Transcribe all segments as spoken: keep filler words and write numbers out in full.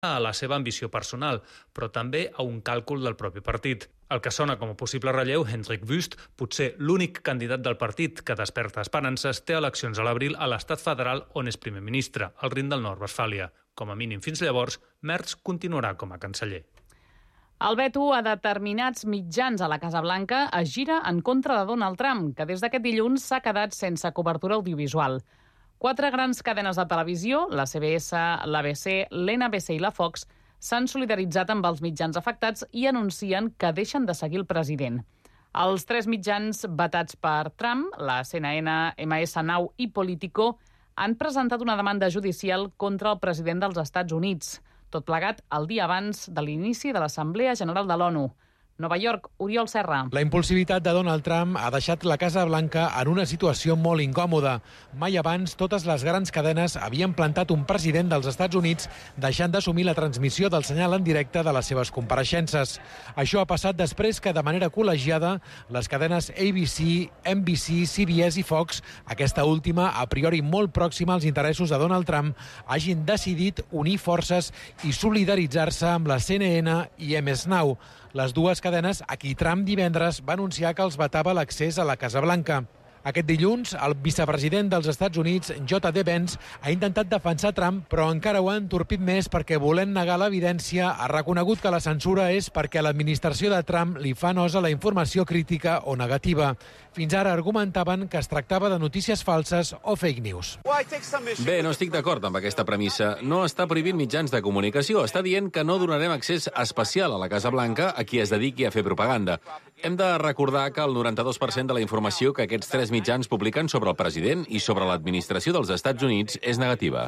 a la seva ambició personal, però també a un càlcul del propi partit. El que sona com a possible relleu, Hendrik Wüst, potser l'únic candidat del partit que desperta esperances, té eleccions a l'abril a l'estat federal on és primer ministre, al Rin del Nord-Westfàlia. Com a mínim fins llavors, Merz continuarà com a canceller. El veto a determinats mitjans a la Casa Blanca es gira en contra de Donald Trump, que des d'aquest dilluns s'ha quedat sense cobertura audiovisual. Quatre grans cadenes de televisió, la C B S, l'A B C, l'N B C i la Fox, s'han solidaritzat amb els mitjans afectats i anuncien que deixen de seguir el president. Els tres mitjans vetats per Trump, la C N N, M S Now i Politico, han presentat una demanda judicial contra el president dels Estats Units, tot plegat el dia abans de l'inici de l'Assemblea General de l'ONU. Nova York, Oriol Serra. La impulsivitat de Donald Trump ha deixat la Casa Blanca en una situació molt incòmoda. Mai abans totes les grans cadenes havien plantat un president dels Estats Units deixant d'assumir la transmissió del senyal en directe de les seves compareixences. Això ha passat després que, de manera col·legiada, les cadenes A B C, N B C, C B S i Fox, aquesta última a priori molt pròxima als interessos de Donald Trump, hagin decidit unir forces i solidaritzar-se amb la C N N i M S Now, les dues cadenes a qui Trump divendres va anunciar que els vetava l'accés a la Casa Blanca. Aquest dilluns, el vicepresident dels Estats Units, J D Vance, ha intentat defensar Trump, però encara ho ha entorpit més perquè, volent negar l'evidència, ha reconegut que la censura és perquè a l'administració de Trump li fa nosa la informació crítica o negativa. Fins ara argumentaven que es tractava de notícies falses o fake news. Bé, no estic d'acord amb aquesta premissa. No està prohibint mitjans de comunicació. Està dient que no donarem accés especial a la Casa Blanca a qui es dediqui a fer propaganda. Hem de recordar que el noranta-dos per cent de la informació que aquests tres mitjans publiquen sobre el president i sobre l'administració dels Estats Units és negativa.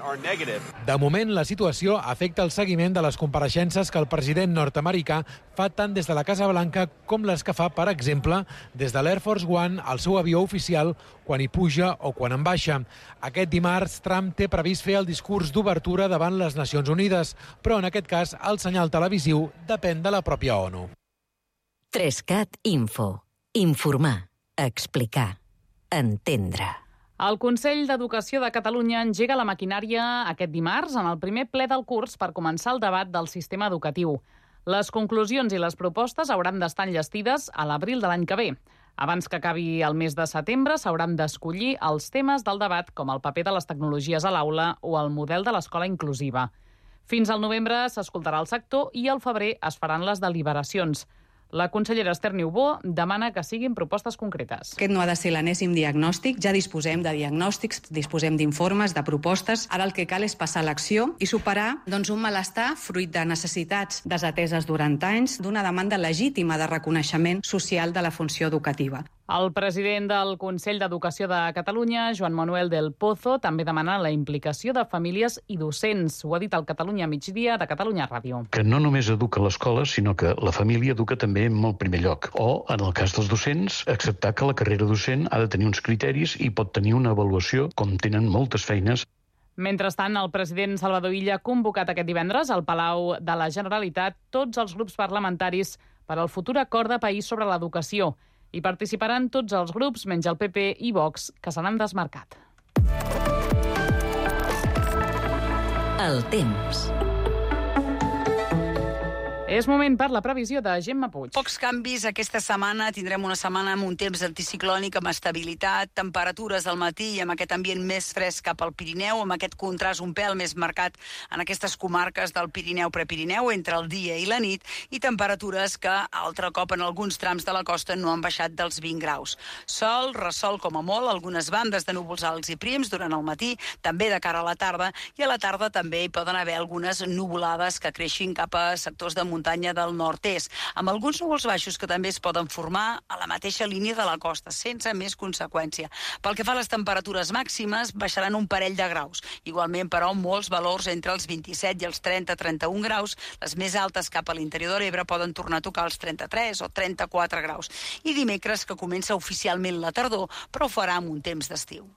De moment, la situació afecta el seguiment de les compareixences que el president nord-americà fa tant des de la Casa Blanca com les que fa, per exemple, des de l'Air Force One, el seu avió oficial, quan hi puja o quan en baixa. Aquest dimarts, Trump té previst fer el discurs d'obertura davant les Nacions Unides, però en aquest cas el senyal televisiu depèn de la pròpia ONU. Trescat Info. Informar. Explicar. Entendre. El Consell d'Educació de Catalunya engega la maquinària aquest dimarts en el primer ple del curs per començar el debat del sistema educatiu. Les conclusions i les propostes hauran d'estar enllestides a l'abril de l'any que ve. Abans que acabi el mes de setembre s'hauran d'escollir els temes del debat com el paper de les tecnologies a l'aula o el model de l'escola inclusiva. Fins al novembre s'escoltarà el sector i al febrer es faran les deliberacions. La consellera Esther Niubó demana que siguin propostes concretes. Aquest no ha de ser l'enèsim diagnòstic. Ja disposem de diagnòstics, disposem d'informes, de propostes. Ara el que cal és passar a l'acció i superar doncs, un malestar fruit de necessitats desateses durant anys, d'una demanda legítima de reconeixement social de la funció educativa. El president del Consell d'Educació de Catalunya, Joan Manuel del Pozo, també demana la implicació de famílies i docents. Ho ha dit al Catalunya Migdia de Catalunya Ràdio. Que no només educa l'escola, sinó que la família educa també en el primer lloc. O, en el cas dels docents, acceptar que la carrera docent ha de tenir uns criteris i pot tenir una avaluació, com tenen moltes feines. Mentrestant, el president Salvador Illa ha convocat aquest divendres al Palau de la Generalitat tots els grups parlamentaris per al futur acord de país sobre l'educació. Hi participaran tots els grups, menys el P P i Vox, que se n'han desmarcat. El temps. És moment per la previsió de Gemma Puig. Pocs canvis aquesta setmana. Tindrem una setmana amb un temps anticiclònic, amb estabilitat, temperatures al matí i amb aquest ambient més fresc cap al Pirineu, amb aquest contrast un pèl més marcat en aquestes comarques del Pirineu-Prepirineu entre el dia i la nit, i temperatures que altre cop en alguns trams de la costa no han baixat dels vint graus. Sol, ressol com a molt, algunes bandes de núvols alts i prims durant el matí, també de cara a la tarda, i a la tarda també hi poden haver algunes nuvolades que creixin cap a sectors de muntanya del nord-est, amb alguns núvols baixos que també es poden formar a la mateixa línia de la costa, sense més conseqüència. Pel que fa a les temperatures màximes, baixaran un parell de graus. Igualment, però, molts valors entre els vint-i-set i els trenta a trenta-un graus. Les més altes cap a l'interior de l'Ebre poden tornar a tocar els trenta-tres o trenta-quatre graus. I dimecres, que comença oficialment la tardor, però ho farà amb un temps d'estiu.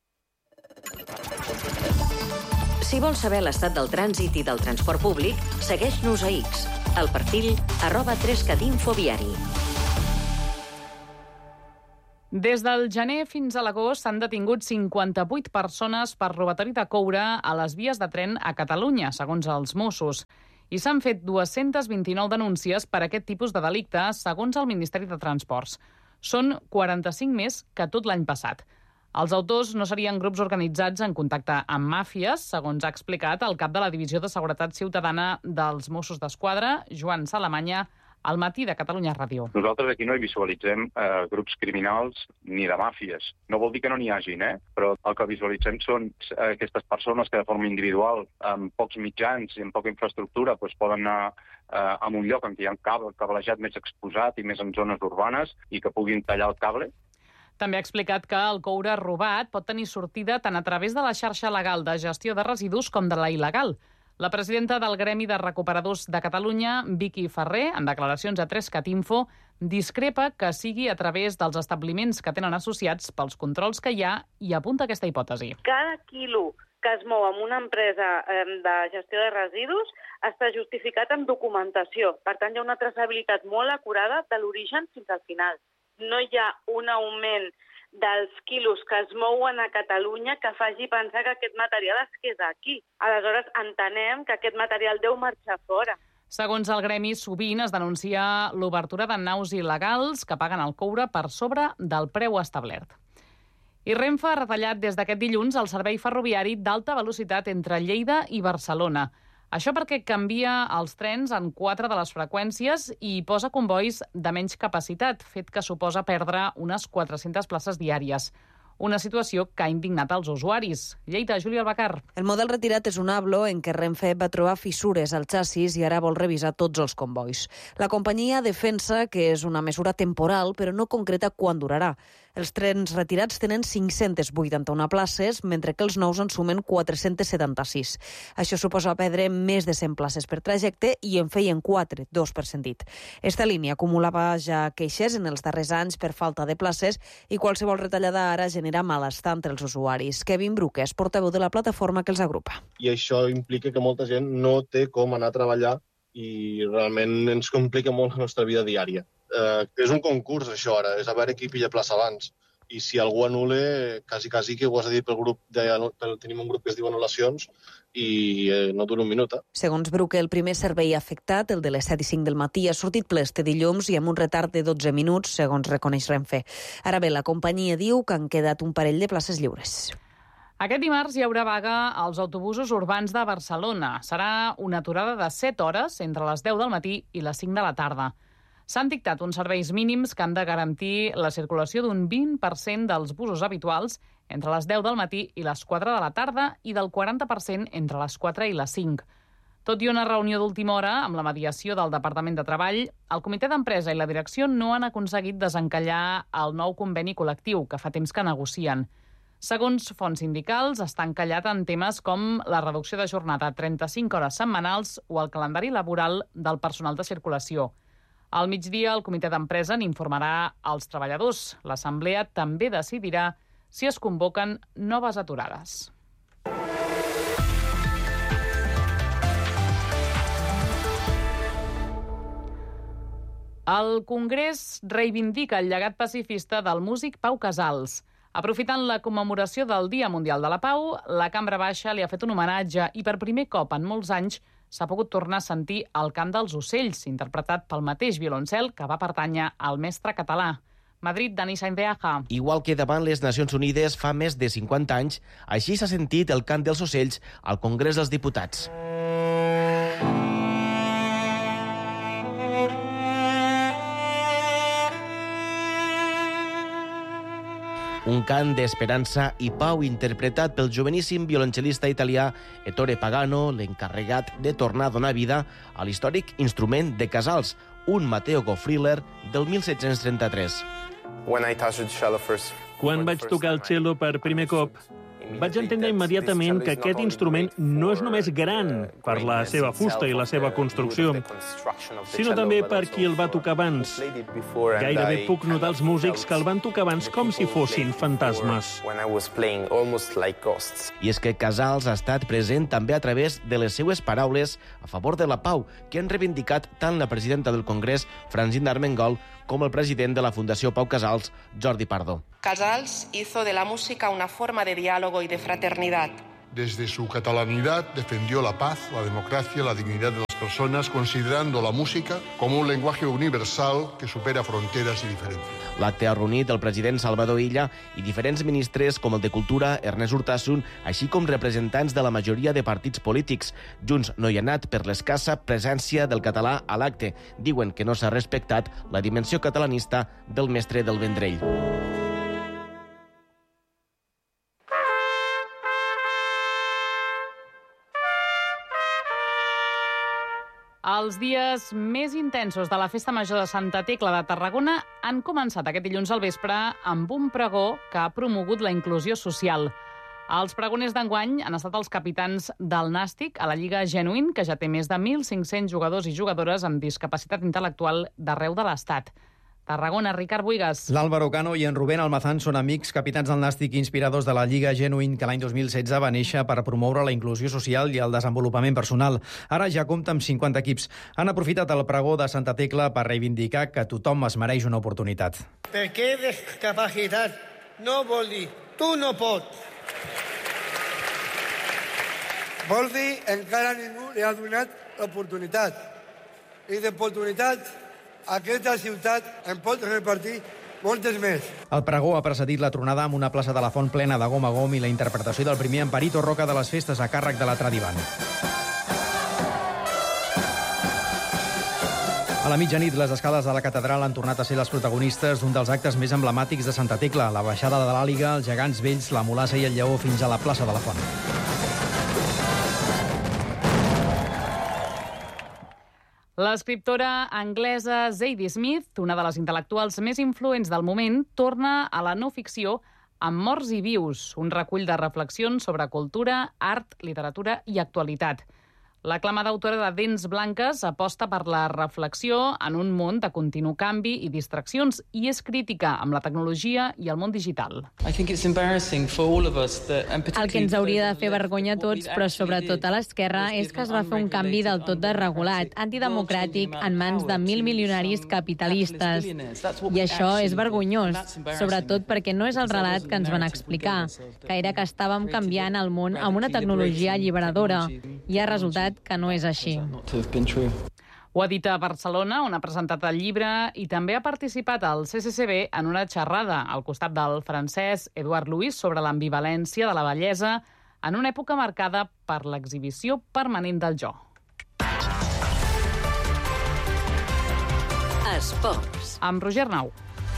Si vols saber l'estat del trànsit i del transport públic, segueix-nos a X, al perfil arroba trescatinfoviari. Des del gener fins a l'agost s'han detingut cinquanta-vuit persones per robatori de coure a les vies de tren a Catalunya, segons els Mossos. I s'han fet dues-centes vint-i-nou denúncies per aquest tipus de delicte, segons el Ministeri de Transports. Són quaranta-cinc més que tot l'any passat. Els autors no serien grups organitzats en contacte amb màfies, segons ha explicat el cap de la Divisió de Seguretat Ciutadana dels Mossos d'Esquadra, Joan Salamanya, al Matí de Catalunya Ràdio. Nosaltres aquí no hi visualitzem eh, grups criminals ni de màfies. No vol dir que no n'hi hagin, eh? Però el que visualitzem són eh, aquestes persones que de forma individual, amb pocs mitjans i amb poca infraestructura, doncs poden anar eh, a un lloc en què hi ha un cable, cablejat més exposat i més en zones urbanes i que puguin tallar el cable. També ha explicat que el coure robat pot tenir sortida tant a través de la xarxa legal de gestió de residus com de la il·legal. La presidenta del Gremi de Recuperadors de Catalunya, Vicky Ferrer, en declaracions a tres cat info, discrepa que sigui a través dels establiments que tenen associats pels controls que hi ha i apunta aquesta hipòtesi. Cada quilo que es mou amb una empresa eh, de gestió de residus està justificat amb documentació. Per tant, hi ha una traçabilitat molt acurada de l'origen fins al final. No hi ha un augment dels quilos que es mouen a Catalunya que faci pensar que aquest material es queda aquí. Aleshores, entenem que aquest material deu marxar fora. Segons el gremi, sovint es denuncia l'obertura de naus il·legals que paguen el coure per sobre del preu establert. I Renfe ha retallat des d'aquest dilluns el servei ferroviari d'alta velocitat entre Lleida i Barcelona. Això perquè canvia els trens en quatre de les freqüències i posa convois de menys capacitat, fet que suposa perdre unes quatre-centes places diàries. Una situació que ha indignat els usuaris. Lleida, Júlia Albacar. El model retirat és un Ablo en què Renfe va trobar fissures al xassis i ara vol revisar tots els convois. La companyia defensa que és una mesura temporal, però no concreta quan durarà. Els trens retirats tenen cinc-centes vuitanta-una places, mentre que els nous en sumen quatre-centes setanta-sis. Això suposa perdre més de cent places per trajecte i en feien quatre, dos per sentit. Esta línia acumulava ja queixes en els darrers anys per falta de places i qualsevol retallada ara genera malestar entre els usuaris. Kevin Bruques, portaveu de la plataforma que els agrupa. I això implica que molta gent no té com anar a treballar i realment ens complica molt la nostra vida diària. Eh, és un concurs, això, ara. És a veure qui pilla plaça abans. I si algú anul·la, quasi, quasi que ho has de dir pel grup de, pel, tenim un grup que es diu anul·lacions i eh, no dura un minut. Eh? Segons Bruque, el primer servei afectat, el de les set i cinc del matí, ha sortit ple este dilluns i amb un retard de dotze minuts, segons reconeix Renfe. Ara bé, la companyia diu que han quedat un parell de places lliures. Aquest dimarts hi haurà vaga als autobusos urbans de Barcelona. Serà una aturada de set hores entre les deu del matí i les cinc de la tarda. S'han dictat uns serveis mínims que han de garantir la circulació d'un vint per cent dels busos habituals entre les deu del matí i les quatre de la tarda i del quaranta per cent entre les quatre i les cinc. Tot i una reunió d'última hora amb la mediació del Departament de Treball, el comitè d'empresa i la direcció no han aconseguit desencallar el nou conveni col·lectiu, que fa temps que negocien. Segons fonts sindicals, està encallat en temes com la reducció de jornada a trenta-cinc hores setmanals o el calendari laboral del personal de circulació. Al migdia, el comitè d'empresa n'informarà als treballadors. L'assemblea també decidirà si es convoquen noves aturades. El Congrés reivindica el llegat pacifista del músic Pau Casals. Aprofitant la commemoració del Dia Mundial de la Pau, la Cambra Baixa li ha fet un homenatge i per primer cop en molts anys s'ha pogut tornar a sentir el cant dels ocells, interpretat pel mateix violoncel que va pertànyer al mestre català. Madrid, Dani Saindeaja. Igual que davant les Nacions Unides fa més de cinquanta anys, així s'ha sentit el cant dels ocells al Congrés dels Diputats. Un cant d'esperança i pau interpretat pel joveníssim violoncel·lista italià Ettore Pagano, l'encarregat de tornar a donar vida a l'històric instrument de Casals, un Matteo Gofriller del mil set-cents trenta-tres. Quan vaig tocar el cello per primer cop, vaig entendre immediatament que aquest instrument no és només gran per la seva fusta i la seva construcció, sinó també per qui el va tocar abans. Gairebé puc notar els músics que el van tocar abans com si fossin fantasmes. I és que Casals ha estat present també a través de les seues paraules a favor de la pau, que han reivindicat tant la presidenta del Congrés, Francina Armengol, com el president de la Fundació Pau Casals, Jordi Pardo. Casals hizo de la música una forma de diálogo y de fraternidad. Desde su catalanidad defendió la paz, la democracia, la dignidad de las personas, considerando la música como un lenguaje universal que supera fronteras y diferencias. L'acte ha reunit el president Salvador Illa i diferents ministres com el de Cultura, Ernest Urtasun, així com representants de la majoria de partits polítics. Junts no hi ha anat per l'escassa presència del català a l'acte. Diuen que no s'ha respectat la dimensió catalanista del mestre del Vendrell. Els dies més intensos de la Festa Major de Santa Tecla de Tarragona han començat aquest dilluns al vespre amb un pregó que ha promogut la inclusió social. Els pregoners d'enguany han estat els capitans del Nàstic a la Lliga Genuïn, que ja té més de mil cinc-cents jugadors i jugadores amb discapacitat intel·lectual d'arreu de l'Estat. Tarragona, Ricard Buigas. L'Álvaro Cano i en Rubén Almazán són amics, capitans del Nàstic i inspiradors de la Lliga Genuïn, que l'any dos mil setze va néixer per promoure la inclusió social i el desenvolupament personal. Ara ja compta amb cinquanta equips. Han aprofitat el pregó de Santa Tecla per reivindicar que tothom es mereix una oportunitat. Perquè discapacitat no vol dir tu no pots. Vol dir encara ningú li ha donat l'oportunitat. I d'oportunitats aquesta ciutat en pot repartir moltes més. El pregó ha precedit la tronada amb una plaça de la Font plena de gom a gom i la interpretació del primer Amparito Roca de les festes a càrrec de la Tradivan. A la mitjanit, les escales de la catedral han tornat a ser les protagonistes d'un dels actes més emblemàtics de Santa Tecla, la baixada de l'Àliga, els gegants vells, la mulassa i el lleó fins a la plaça de la Font. L'escriptora anglesa Zadie Smith, una de les intel·lectuals més influents del moment, torna a la no-ficció amb Morts i vius, un recull de reflexions sobre cultura, art, literatura i actualitat. L'aclamada autora de Dents blanques aposta per la reflexió en un món de continu canvi i distraccions i és crítica amb la tecnologia i el món digital. El que ens hauria de fer vergonya a tots, però sobretot a l'esquerra, és que es va fer un canvi del tot desregulat, antidemocràtic, en mans de mil milionaris capitalistes. I això és vergonyós, sobretot perquè no és el relat que ens van explicar, que era que estàvem canviant el món amb una tecnologia alliberadora, i ha resultat que no és així. Ho ha dit a Barcelona, on ha presentat el llibre, i també ha participat al C C C B en una xerrada al costat del francès Edouard Louis sobre l'ambivalència de la bellesa en una època marcada per l'exhibició permanent del jo. Esports. Amb Roger Nau.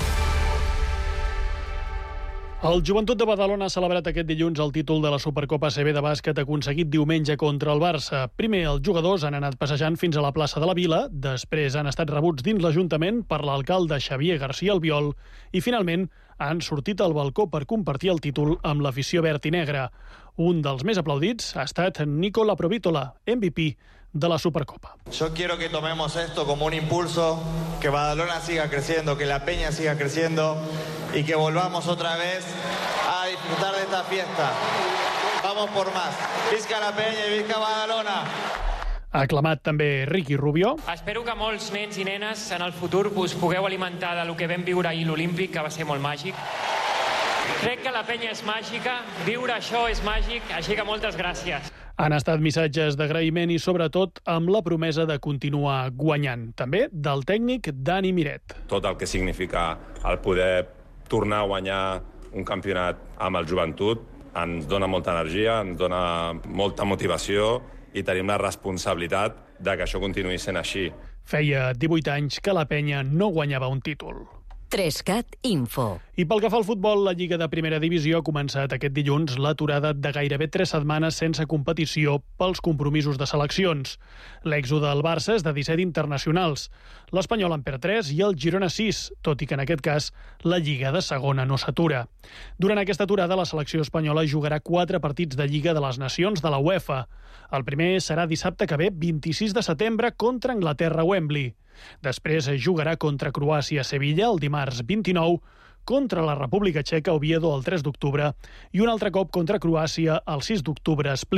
El Joventut de Badalona ha celebrat aquest dilluns el títol de la Supercopa A C B de bàsquet aconseguit diumenge contra el Barça. Primer, els jugadors han anat passejant fins a la plaça de la Vila, després han estat rebuts dins l'Ajuntament per l'alcalde Xavier García Albiol i, finalment, han sortit al balcó per compartir el títol amb l'afició verd i negra. Un dels més aplaudits ha estat Nicola Provítola, M V P de la Supercopa. Yo quiero que tomemos esto como un impulso, que Badalona siga creciendo, que la Peña siga creciendo y que volvamos otra vez a disfrutar de esta fiesta. Vamos por más. Visca la Peña i visca Badalona. Ha aclamat també Ricky Rubio. Espero que molts nens i nenes en el futur us pugueu alimentar de lo que vam viure ahir l'Olímpic, que va ser molt màgic. Crec que la Penya és màgica, viure això és màgic, així que moltes gràcies. Han estat missatges d'agraïment i, sobretot, amb la promesa de continuar guanyant. També del tècnic Dani Miret. Tot el que significa el poder tornar a guanyar un campionat amb el Joventut ens dona molta energia, ens dona molta motivació i tenim la responsabilitat de que això continuï sent així. Feia divuit anys que la Penya no guanyava un títol. Trescat Info. I pel que fa al futbol, la Lliga de Primera Divisió ha començat aquest dilluns l'aturada de gairebé tres setmanes sense competició pels compromisos de seleccions. L'èxode del Barça és de disset internacionals. L'Espanyol en perd tres i el Girona sis, tot i que en aquest cas la Lliga de segona no s'atura. Durant aquesta aturada, la selecció espanyola jugarà quatre partits de Lliga de les Nacions de la UEFA. El primer serà dissabte que ve, vint-i-sis de setembre, contra Anglaterra a Wembley. Després jugarà contra Croàcia a Sevilla el dimarts vint-i-nou, contra la República Txeca a Oviedo el tres d'octubre i un altre cop contra Croàcia el sis d'octubre a Split.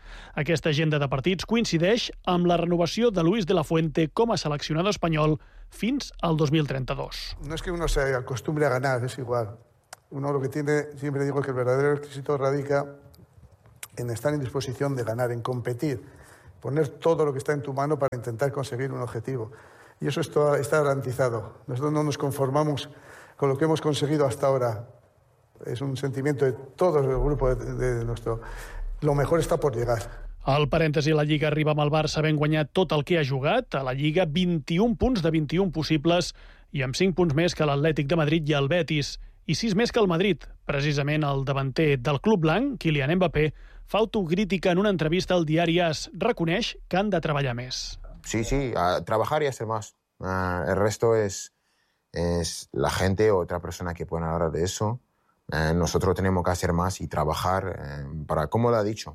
Aquesta agenda de partits coincideix amb la renovació de Luis de la Fuente com a seleccionador espanyol fins al dos mil trenta-dos. No es que uno se acostumbre a ganar, es igual. Uno lo que tiene, siempre digo que el verdadero éxito radica en estar en disposición de ganar, en competir, poner todo lo que está en tu mano para intentar conseguir un objetivo. Y eso está, está garantizado. Nosotros no nos conformamos con lo que hemos conseguido hasta ahora. Es un sentimiento de todo el grupo de, de nuestro... Lo mejor está por llegar. Al parèntesi, la Lliga arriba amb el Barça havent guanyat tot el que ha jugat. A la Lliga, vint-i-un punts de vint-i-un possibles i amb cinc punts més que l'Atlètic de Madrid i el Betis. I sis més que el Madrid. Precisament el davanter del club blanc, Kylian Mbappé, fa autocrítica en una entrevista al diari AS. Reconeix que han de treballar més. Sí, sí, a trabajar y hacer más. Uh, el resto es, es la gente o otra persona que pueden hablar de eso. Uh, nosotros tenemos que hacer más y trabajar uh, para, como lo ha dicho,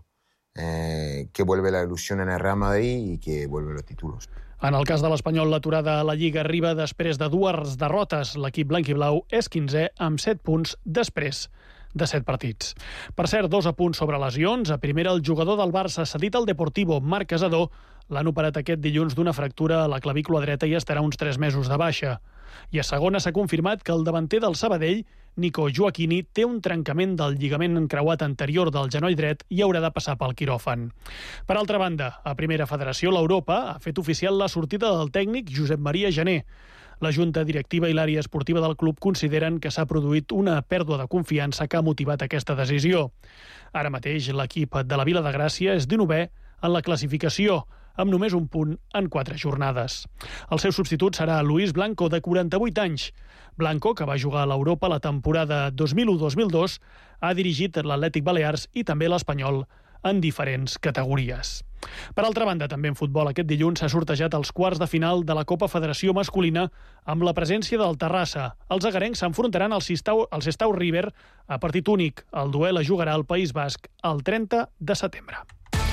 uh, que vuelve la ilusión en el Real Madrid y que vuelven los títulos. En el cas de l'Espanyol, l'aturada a la Lliga arriba després de dues derrotes. L'equip blanc i blau és quinzè amb set punts després de set partits. Per cert, dos apunts sobre lesions. A primera, el jugador del Barça cedit al Deportivo, Marc Casadó, l'han operat aquest dilluns d'una fractura a la clavícula dreta i estarà uns tres mesos de baixa. I a segona s'ha confirmat que el davanter del Sabadell, Nico Joaquini, té un trencament del lligament encreuat anterior del genoll dret i haurà de passar pel quiròfan. Per altra banda, a Primera Federació, l'Europa ha fet oficial la sortida del tècnic Josep Maria Jané. La Junta Directiva i l'àrea esportiva del club consideren que s'ha produït una pèrdua de confiança que ha motivat aquesta decisió. Ara mateix, l'equip de la Vila de Gràcia és dinovè en la classificació, amb només un punt en quatre jornades. El seu substitut serà Luis Blanco, de quaranta-vuit anys. Blanco, que va jugar a l'Europa la temporada dos mil u dos mil dos, ha dirigit l'Atlètic Balears i també l'Espanyol en diferents categories. Per altra banda, també en futbol, aquest dilluns s'ha sortejat els quarts de final de la Copa Federació Masculina amb la presència del Terrassa. Els agarencs s'enfrontaran al Sestao, al Sestao River a partit únic. El duel es jugarà al País Basc el trenta de setembre.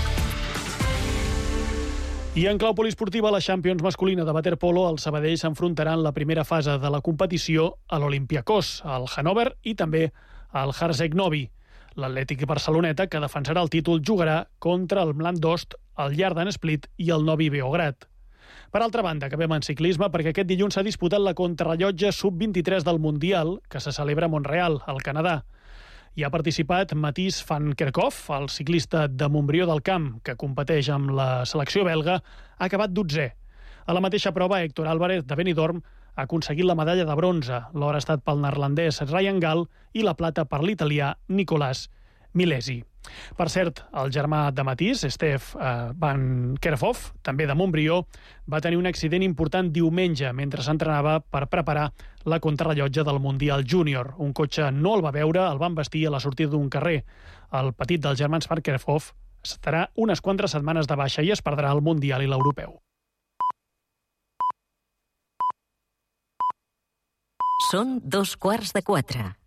I en clau poliesportiva, la Champions masculina de waterpolo, el Sabadell s'enfrontarà en la primera fase de la competició a l'Olympiakos, al Hannover i també al Harzeg Novi. L'Atlètic Barceloneta, que defensarà el títol, jugarà contra el Mlan Dost, el Yarden Split i el Novi Beograd. Per altra banda, acabem en ciclisme perquè aquest dilluns s'ha disputat la contrarellotge sub vint-i-tres del Mundial, que se celebra a Montreal, al Canadà. Hi ha participat Mathies van Kerkhoff, el ciclista de Montbrió del Camp, que competeix amb la selecció belga, ha acabat dotzè. A la mateixa prova, Héctor Álvarez, de Benidorm, ha aconseguit la medalla de bronze. L'or ha estat pel neerlandès Ryan Gall i la plata per l'italià Nicolas Milesi. Per cert, el germà de Mathies, Stef eh, van Kerkhoff, també de Montbrió, va tenir un accident important diumenge mentre s'entrenava per preparar la contrarellotge del Mundial Júnior. Un cotxe no el va veure, el van vestir a la sortida d'un carrer. El petit dels germans van Kerkhoff estarà unes quantes setmanes de baixa i es perdrà el Mundial i l'Europeu. Són dos quarts de quatre.